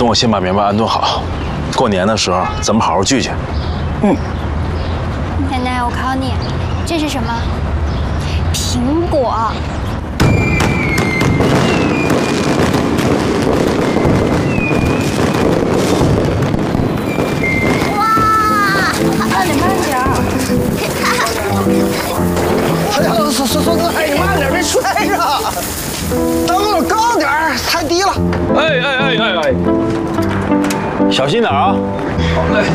等我先把棉花安顿好，过年的时候咱们好好聚聚。 嗯。 奶奶，我考你，这是什么？苹果。慢点。 哎呀，孙子，哎，你慢点，别摔着。灯笼高点儿，太低了。 哎，小心点啊！ 好嘞。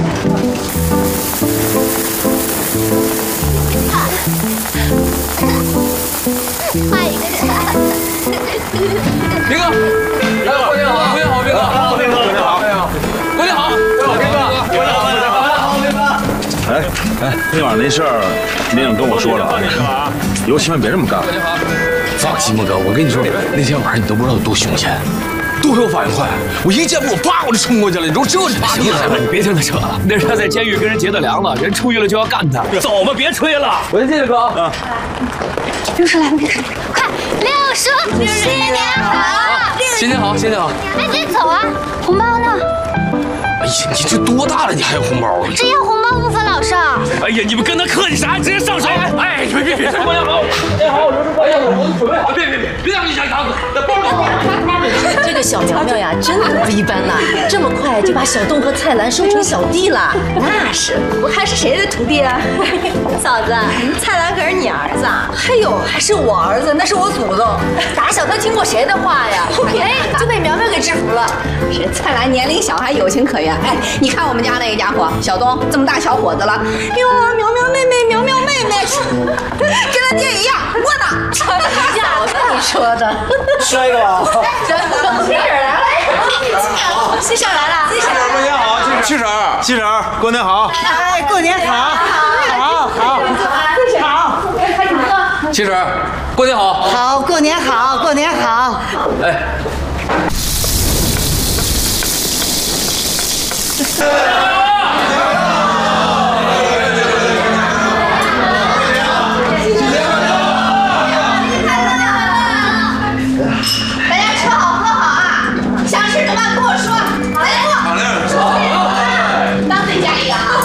斌哥，来，过年好，过年好，斌哥，过年好，过年好，过年好，斌哥，过年好，斌哥。 哎，那晚上那事儿，连长跟我说了啊，以后千万别这么干。 放心吧，哥，我跟你说，那天晚上你都不知道有多凶险，多有反应快。我一见我爸我就冲过去了，你说这怕你了？你别听他扯了，那是他在监狱跟人结的梁子，人出狱了就要干他。走吧，别吹了。我先进去，哥。啊。 六叔来了，六叔，快，六叔，新年好！ 新年好，新年好。 哎，别走啊，红包呢？ 哎呀，你这多大了，你还有红包啊？ 这要红包不分老少。 哎呀，你们跟他客气啥？直接上手！哎，别！过年好，过年好，哎呀，我准备，别让你想肠子，那包里。 这个小苗苗呀，真的不一般了，这么快就把小东和蔡澜收成小弟了。 那是，我还是谁的徒弟啊？嫂子，蔡澜可是你儿子啊！ 哎呦，还是我儿子，那是我祖宗。打小他听过谁的话呀？哎，就被苗苗给制服了。 是蔡澜年龄小，还有情可原。哎，你看我们家那个家伙，小东这么大小伙子了，哟，苗苗妹妹，跟他爹一样窝囊。 我跟你说的， 摔个吧。 七婶来了，七婶来了，七婶过年好，七婶，过年好。 哎，过年好，好。 七婶，过年好。 好，过年好，过年好。 哎。